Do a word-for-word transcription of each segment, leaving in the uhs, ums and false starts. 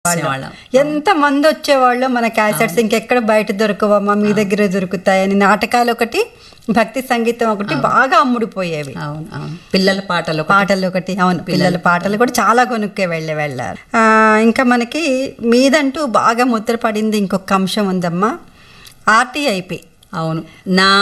ఎంత మంది వచ్చేవాళ్ళు మన క్యాసెట్స్ ఇంకెక్కడ బయట దొరకవమ్మా మీ దగ్గర దొరుకుతాయని. నాటకాలు ఒకటి, భక్తి సంగీతం ఒకటి బాగా అమ్ముడుపోయేవి. పిల్లల పాటలు పాటలు ఒకటి అవును పిల్లల పాటలు కూడా చాలా కొనుక్కే వెళ్ళే వెళ్ళారు. ఇంకా మనకి మీదంటూ బాగా ముద్ర పడింది ఇంకొక అంశం ఉందమ్మా, ఆర్టీఐపి. అవును, నా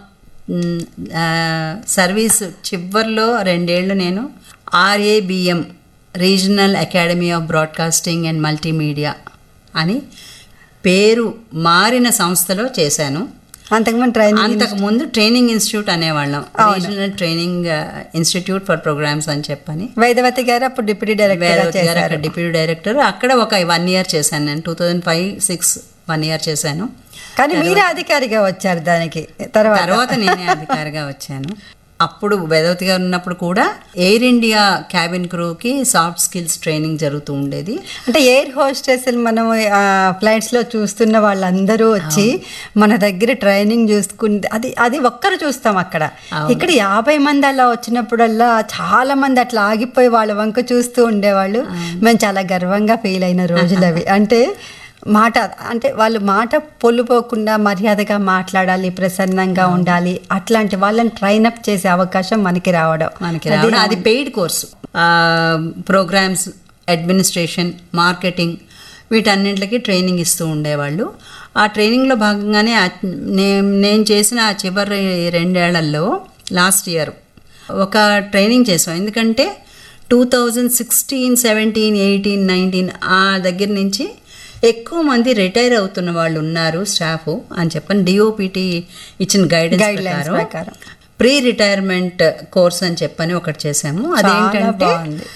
సర్వీస్ చివరిలో రెండేళ్ళు నేను ఆర్ఏబిఎం regional academy of broadcasting and multimedia అని పేరు మారిన సంస్థలో చేశాను. అంతకుముందు ట్రైనింగ్ అంతకుముందు training institute అనేవాళ్ళం, regional training institute for programmes అని చెప్పని. వేదవతి గారు అప్పుడు డిప్యూటీ డైరెక్టర్ గారు అక్కడ డిప్యూటీ డైరెక్టర్. అక్కడ ఒక వన్ ఇయర్ చేశాను నేను, two thousand five six one year చేశాను. కానీ మీరే అధికారిగా వచ్చారు దానికి తర్వాత తర్వాత నేనే అధికారిగా వచ్చాను. అప్పుడు వేదవతి గారు ఉన్నప్పుడు కూడా air India cabin క్రూకి soft skills training జరుగుతూ ఉండేది. అంటే ఎయిర్ హోస్టెస్ మనం ఫ్లైట్స్లో చూస్తున్న వాళ్ళందరూ వచ్చి మన దగ్గర ట్రైనింగ్ చూసుకుంటే అది అది ఒక్కరు చూస్తాం అక్కడ. ఇక్కడ యాభై మంది అలా వచ్చినప్పుడల్లా చాలా మంది అట్లా ఆగిపోయి వాళ్ళ వంక చూస్తూ ఉండేవాళ్ళు. మేము చాలా గర్వంగా ఫీల్ అయిన రోజులు అవి. అంటే మాట అంటే వాళ్ళు మాట పొల్లుపోకుండా మర్యాదగా మాట్లాడాలి, ప్రసన్నంగా ఉండాలి, అట్లాంటి వాళ్ళని ట్రైన్ అప్ చేసే అవకాశం మనకి రావడం మనకి రావడం అది paid course. Programmes, administration, marketing వీటన్నింటికి training ఇస్తూ ఉండేవాళ్ళు. ఆ ట్రైనింగ్లో భాగంగానే నేను చేసిన ఆ చివరి రెండేళ్లలో లాస్ట్ ఇయర్ ఒక ట్రైనింగ్ చేసాం. ఎందుకంటే two thousand sixteen seventeen eighteen nineteen ఆ దగ్గర నుంచి ఎక్కువ మంది రిటైర్ అవుతున్న వాళ్ళు ఉన్నారు స్టాఫ్ అని చెప్పని డిఓపిటి ఇచ్చిన గైడెన్స్ ప్రకారం ప్రీ రిటైర్మెంట్ కోర్స్ అని చెప్పని ఒకటి చేసాము. అదేంటంటే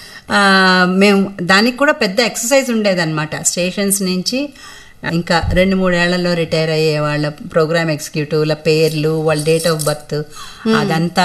మేము దానికి కూడా పెద్ద ఎక్సర్సైజ్ ఉండేదన్నమాట. స్టేషన్స్ నుంచి ఇంకా రెండు మూడేళ్లలో రిటైర్ అయ్యే వాళ్ళ ప్రోగ్రామ్ ఎగ్జిక్యూటివ్ల పేర్లు, వాళ్ళ డేట్ ఆఫ్ బర్త్ అదంతా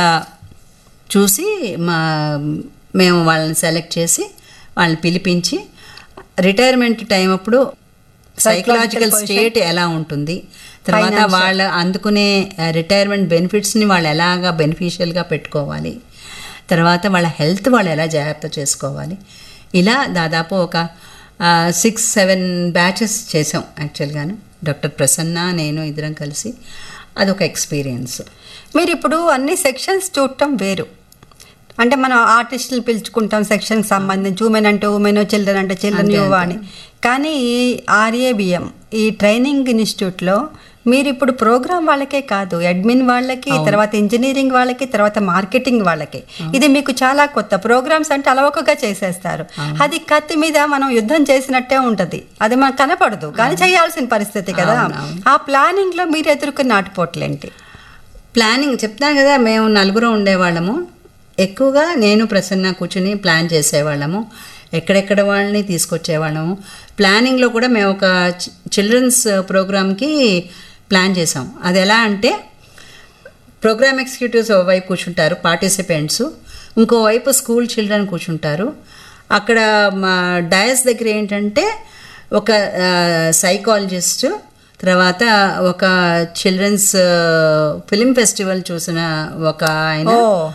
చూసి మా మేము వాళ్ళని సెలెక్ట్ చేసి వాళ్ళని పిలిపించి రిటైర్మెంట్ టైం అప్పుడు సైకలాజికల్ స్టేట్ ఎలా ఉంటుంది, తర్వాత వాళ్ళ అందుకునే రిటైర్మెంట్ బెనిఫిట్స్ని వాళ్ళు ఎలాగా బెనిఫిషియల్గా పెట్టుకోవాలి, తర్వాత వాళ్ళ హెల్త్ వాళ్ళు ఎలా జాగ్రత్త చేసుకోవాలి, ఇలా దాదాపు ఒక సిక్స్ సెవెన్ బ్యాచెస్ చేసాం యాక్చువల్గాను. డాక్టర్ ప్రసన్న నేను ఇద్దరం కలిసి. అదొక ఎక్స్పీరియన్స్. మీరు ఇప్పుడు అన్ని సెక్షన్స్ చూడటం వేరు. అంటే మనం ఆర్టిస్టులు పిలుచుకుంటాం సెక్షన్కి సంబంధించి, ఉమెన్ అంటే ఉమెన్, చిల్డ్రన్ అంటే చిల్డ్రన్, యువ అని. కానీ ఈ ఆర్ఏబిఎం ఈ ట్రైనింగ్ ఇన్స్టిట్యూట్లో మీరు ఇప్పుడు ప్రోగ్రామ్ వాళ్ళకే కాదు, అడ్మిన్ వాళ్ళకి, తర్వాత ఇంజనీరింగ్ వాళ్ళకి, తర్వాత మార్కెటింగ్ వాళ్ళకి, ఇది మీకు చాలా కొత్త. ప్రోగ్రామ్స్ అంటే అలవకగా చేసేస్తారు. అది కత్తి మీద మనం యుద్ధం చేసినట్టే ఉంటుంది. అది మనకు కనపడదు కానీ చేయాల్సిన పరిస్థితి కదా. ఆ ప్లానింగ్లో మీరు ఎదుర్కొన్న నాటుపోట్లేంటి? ప్లానింగ్ చెప్తాను కదా, మేము నలుగురు ఉండేవాళ్ళము. ఎక్కువగా నేను ప్రసన్న కూర్చుని ప్లాన్ చేసేవాళ్ళము, ఎక్కడెక్కడ వాళ్ళని తీసుకొచ్చేవాళ్ళము. ప్లానింగ్లో కూడా మేము ఒక చిల్డ్రన్స్ ప్రోగ్రామ్కి ప్లాన్ చేసాం. అది ఎలా అంటే ప్రోగ్రామ్ ఎగ్జిక్యూటివ్స్ ఓవైపు కూర్చుంటారు పార్టిసిపెంట్స్, ఇంకోవైపు స్కూల్ చిల్డ్రన్ కూర్చుంటారు. అక్కడ మా డయస్ దగ్గర ఏంటంటే ఒక సైకాలజిస్ట్, తర్వాత ఒక చిల్డ్రన్స్ ఫిలిం ఫెస్టివల్ చూసిన ఒక ఆయన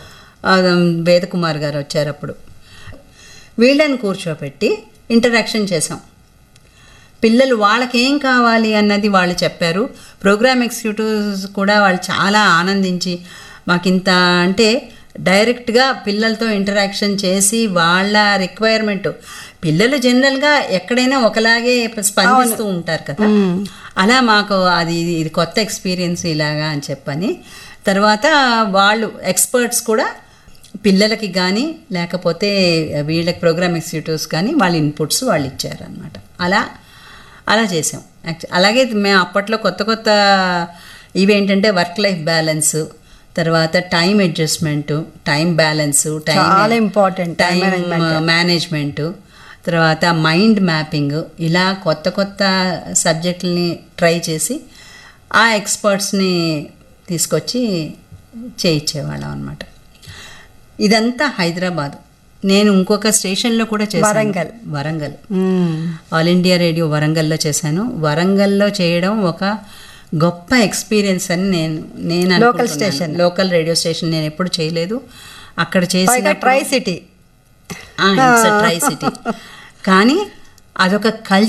వేదకుమార్ గారు వచ్చారు. అప్పుడు వీళ్ళని కూర్చోపెట్టి ఇంటరాక్షన్ చేసాం. పిల్లలు వాళ్ళకి ఏం కావాలి అన్నది వాళ్ళు చెప్పారు. ప్రోగ్రామ్ ఎగ్జిక్యూటివ్స్ కూడా వాళ్ళు చాలా ఆనందించి మాకింత అంటే డైరెక్ట్గా పిల్లలతో ఇంటరాక్షన్ చేసి వాళ్ళ రిక్వైర్మెంట్, పిల్లలు జనరల్గా ఎక్కడైనా ఒకలాగే స్పందిస్తూ ఉంటారు కదా, అలా మాకు అది ఇది కొత్త ఎక్స్పీరియన్స్ ఇలాగా అని చెప్పని. తర్వాత వాళ్ళు ఎక్స్పర్ట్స్ కూడా పిల్లలకి కానీ లేకపోతే వీళ్ళకి ప్రోగ్రామ్ ఎగ్జిక్యూటివ్స్ కానీ వాళ్ళ ఇన్పుట్స్ వాళ్ళు ఇచ్చారనమాట. అలా అలా చేసాం యాక్చువల్. అలాగే మేము అప్పట్లో కొత్త కొత్త ఇవేంటంటే వర్క్ లైఫ్ బ్యాలెన్స్, తర్వాత time adjustment, time balance, time చాలా ఇంపార్టెంట్, టైం మేనేజ్మెంటు, తర్వాత మైండ్ మ్యాపింగ్, ఇలా కొత్త కొత్త సబ్జెక్టులని ట్రై చేసి ఆ ఎక్స్పర్ట్స్ని తీసుకొచ్చి చేయించేవాళ్ళం అనమాట. ఇదంతా హైదరాబాద్. నేను ఇంకొక స్టేషన్లో కూడా చేశాను, Warangal. Warangal all India radio వరంగల్లో చేశాను. వరంగల్లో చేయడం ఒక గొప్ప ఎక్స్పీరియన్స్ అని నేను నేను local station local radio station నేను ఎప్పుడు చేయలేదు. అక్కడ చేసిన ట్రై సిటీ ట్రై సిటీ కానీ అదొక కల్చర్.